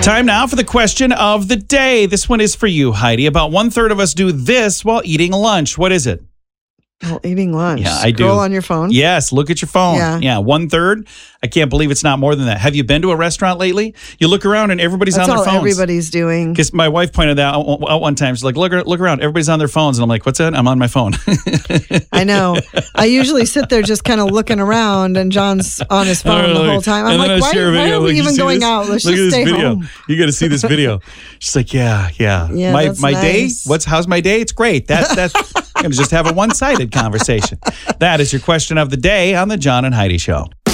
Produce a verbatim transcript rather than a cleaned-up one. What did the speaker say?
Time now for the question of the day. This one is for you, Heidi. About one third of us do this while eating lunch. What is it? While eating lunch. Yeah, I do. Scroll on your phone. Yes, look at your phone. Yeah. yeah, one third. I can't believe it's not more than that. Have you been to a restaurant lately? You look around and everybody's That's on their all phones. everybody's doing. Because my wife pointed that out, out one time. She's like, look, look around. Everybody's on their phones. And I'm like, what's that? I'm on my phone. I know. I usually sit there just kind of looking around, and John's on his phone the whole time. I'm And then like, I why, share a why video. are we Like, you even see going this? out? Let's Look at just this stay video. home. You got to see this video. She's like, yeah, yeah. Yeah, my that's my day. nice. What's how's my day? It's great. That's that's. I'm going to just have a one-sided conversation. That is your question of the day on the John and Heidi Show.